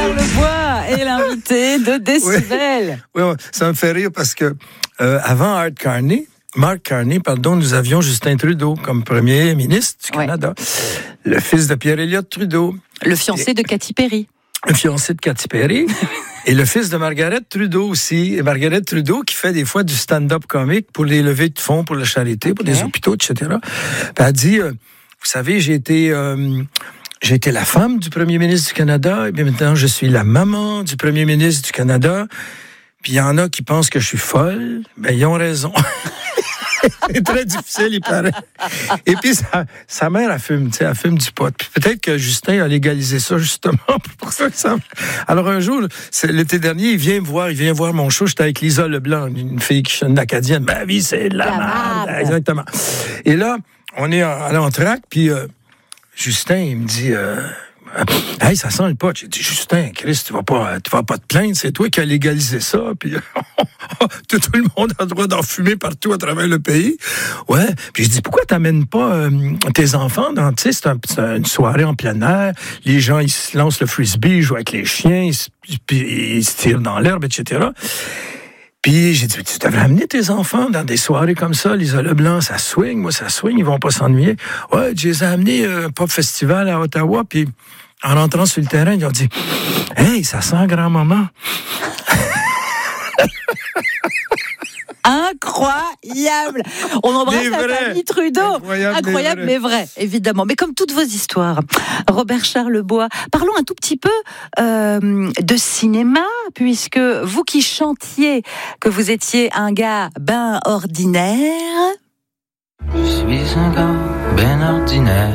Robert Charlebois est l'invité de Décibel. Oui, ça me fait rire parce que avant Mark Carney, nous avions Justin Trudeau comme premier ministre du Canada, le fils de Pierre Elliott Trudeau. Le fiancé de Katy Perry. Le fiancé de Katy Perry. Et le fils de Margaret Trudeau aussi. Et Margaret Trudeau qui fait des fois du stand-up comique pour les levées de fonds pour la charité, pour les hôpitaux, etc. Puis elle dit, vous savez, j'ai été la femme du premier ministre du Canada, et bien maintenant je suis la maman du premier ministre du Canada. Puis il y en a qui pensent que je suis folle. Ben, ils ont raison. C'est très difficile, il paraît. Et puis, sa mère, elle fume du pot. Puis peut-être que Justin a légalisé ça, justement, pour ça que ça... Alors, un jour, l'été dernier, il vient voir mon show. J'étais avec Lisa Leblanc, une fille qui chante une acadienne. Ma vie, c'est de la merde. Exactement. Et là, on est à l'entraque, puis Justin, il me dit... hey, ça sent le pot. J'ai dit, Justin, Chris, tu vas pas te plaindre, c'est toi qui as légalisé ça, puis tout le monde a le droit d'en fumer partout à travers le pays. Ouais. Puis je dis, pourquoi t'amènes pas tes enfants dans, tu sais, c'est une soirée en plein air, les gens, ils se lancent le frisbee, ils jouent avec les chiens, ils se tirent dans l'herbe, etc. Puis j'ai dit, tu devrais amener tes enfants dans des soirées comme ça, Lisa Leblanc, ça swing, ils vont pas s'ennuyer. Ouais, je les ai amenés à un pop festival à Ottawa, puis en rentrant sur le terrain, ils ont dit, hey, ça sent grand-maman. Incroyable! On embrasse la famille Trudeau. Incroyable, mais vrai, évidemment. Mais comme toutes vos histoires, Robert Charlebois, parlons un tout petit peu de cinéma, puisque vous qui chantiez que vous étiez un gars ben ordinaire. Je suis un gars ben ordinaire.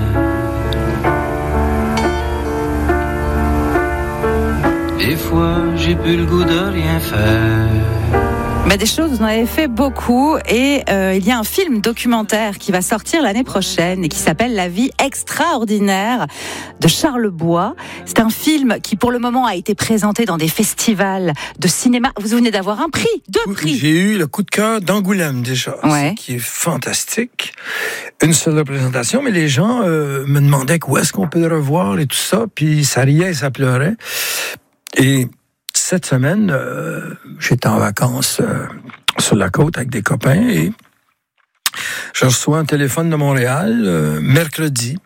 Des fois, j'ai plus le goût de rien faire. Mais des choses, vous en avez fait beaucoup et il y a un film documentaire qui va sortir l'année prochaine et qui s'appelle La vie extraordinaire de Charlebois. C'est un film qui pour le moment a été présenté dans des festivals de cinéma. Vous venez d'avoir un prix, 2 prix. J'ai eu le coup de cœur d'Angoulême déjà, qui est fantastique. Une seule représentation, mais les gens me demandaient où est-ce qu'on peut le revoir et tout ça, puis ça riait et ça pleurait. Et cette semaine, j'étais en vacances sur la côte avec des copains et je reçois un téléphone de Montréal mercredi.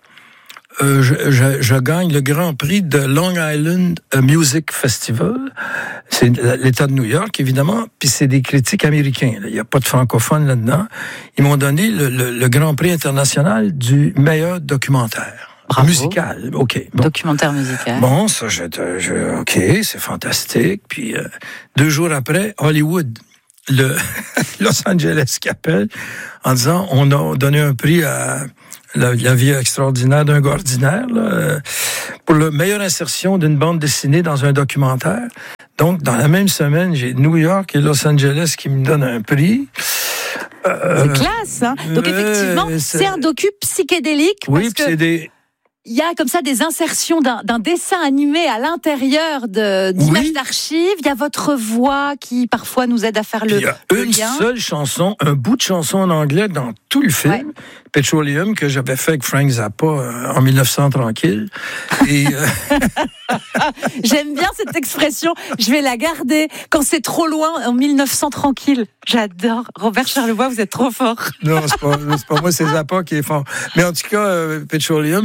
Je gagne le Grand Prix de Long Island Music Festival. C'est l'État de New York, évidemment, puis c'est des critiques américains. Il n'y a pas de francophones là-dedans. Ils m'ont donné le Grand Prix international du meilleur documentaire. Bravo. Musical, OK. Bon. Documentaire musical. Bon, ça, OK, c'est fantastique. Puis 2 jours après, Hollywood, le Los Angeles qui appelle en disant, on a donné un prix à la vie extraordinaire d'un gars ordinaire pour la meilleure insertion d'une bande dessinée dans un documentaire. Donc, dans la même semaine, j'ai New York et Los Angeles qui me donnent un prix. C'est classe, hein? Donc, effectivement, c'est un docu psychédélique. Oui, parce puis c'est des... Il y a comme ça des insertions d'un dessin animé à l'intérieur d'images d'archives. Il y a votre voix qui parfois nous aide à faire le lien. Il y a une seule chanson, un bout de chanson en anglais dans tout le film, Petroleum, que j'avais fait avec Frank Zappa en 1900 tranquille. Et j'aime bien cette expression. Je vais la garder quand c'est trop loin en 1900 tranquille. J'adore. Robert Charlebois, vous êtes trop fort. Non, c'est pas moi, c'est Zappa qui est fort. Mais en tout cas, Petroleum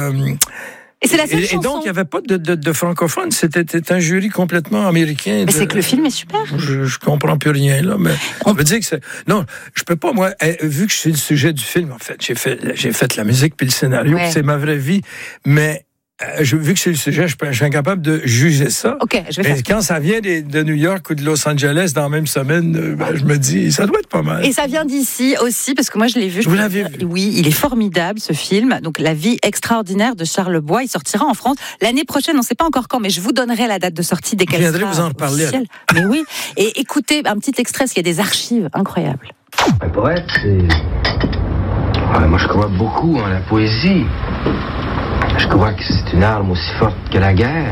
et c'est la seule chanson. Et donc, il n'y avait pas de francophone. C'était un jury complètement américain. Mais c'est que le film est super. Je comprends plus rien, là. Mais on veut dire que c'est... Non, je peux pas, moi, vu que je suis le sujet du film, en fait. J'ai fait la musique puis le scénario, puis c'est ma vraie vie. Mais vu que c'est le sujet, je suis incapable de juger ça. OK, je vais faire. Et quand ça vient de New York ou de Los Angeles dans la même semaine, je me dis, ça doit être pas mal. Et ça vient d'ici aussi, parce que moi, je l'ai vu. Vous l'avez vu? Oui, il est formidable, ce film. Donc, La vie extraordinaire de Charlebois. Il sortira en France l'année prochaine. On ne sait pas encore quand, mais je vous donnerai la date de sortie dès qu'elle sera. Je viendrai vous en reparler. Mais oui. Et écoutez, un petit extrait, parce qu'il y a des archives incroyables. Un poète, c'est... moi, je crois beaucoup en la poésie. Je crois que c'est une arme aussi forte que la guerre.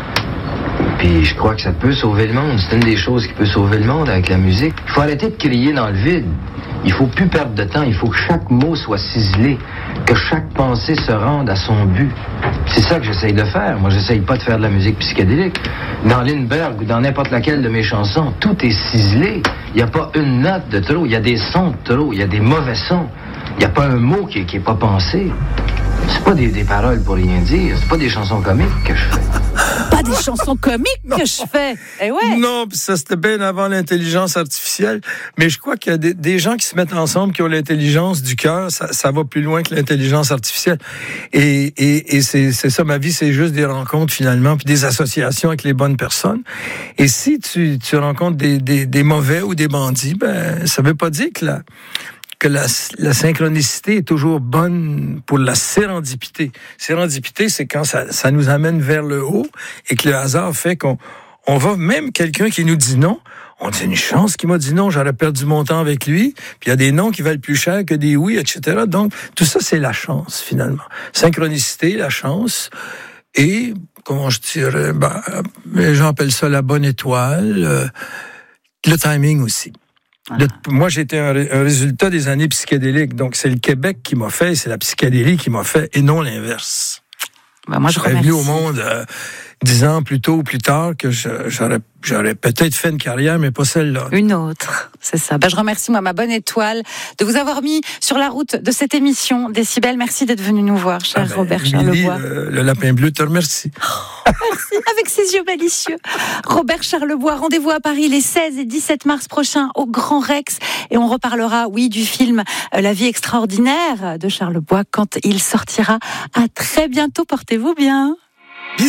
Puis je crois que ça peut sauver le monde. C'est une des choses qui peut sauver le monde avec la musique. Il faut arrêter de crier dans le vide. Il faut plus perdre de temps. Il faut que chaque mot soit ciselé. que chaque pensée se rende à son but. C'est ça que j'essaye de faire. Moi, j'essaye pas de faire de la musique psychédélique. Dans Lindbergh ou dans n'importe laquelle de mes chansons, tout est ciselé. Il n'y a pas une note de trop. Il y a des sons de trop. Il y a des mauvais sons. Il n'y a pas un mot qui est pas pensé. C'est pas des paroles pour rien dire. C'est pas des chansons comiques que je fais. Pas des chansons comiques que je fais. Eh ouais. Non, ça c'était bien avant l'intelligence artificielle. Mais je crois qu'il y a des gens qui se mettent ensemble, qui ont l'intelligence du cœur. Ça va plus loin que l'intelligence artificielle. Et c'est ça, ma vie, c'est juste des rencontres finalement, puis des associations avec les bonnes personnes. Et si tu rencontres des mauvais ou des bandits, ben ça veut pas dire que la synchronicité est toujours bonne pour la sérendipité. Sérendipité, c'est quand ça nous amène vers le haut et que le hasard fait qu'on va, même quelqu'un qui nous dit non, on dit une chance qu'il m'a dit non, j'aurais perdu mon temps avec lui, puis il y a des noms qui valent plus cher que des oui, etc. Donc, tout ça, c'est la chance, finalement. Synchronicité, la chance, et, comment je dirais, les gens appellent ça la bonne étoile, le timing aussi. Moi, j'étais un résultat des années psychédéliques. Donc, c'est le Québec qui m'a fait, c'est la psychédélie qui m'a fait, et non l'inverse. Moi, je serais venu au monde 10 ans plus tôt ou plus tard que j'aurais peut-être fait une carrière, mais pas celle-là. Une autre, c'est ça. Je remercie, ma bonne étoile, de vous avoir mis sur la route de cette émission. Décibel, merci d'être venu nous voir, cher Robert Charlebois. Le lapin bleu te remercie. Merci, avec ses yeux malicieux. Robert Charlebois, rendez-vous à Paris les 16 et 17 mars prochains au Grand Rex. Et on reparlera, du film La vie extraordinaire de Charlebois quand il sortira. À très bientôt, portez-vous bien.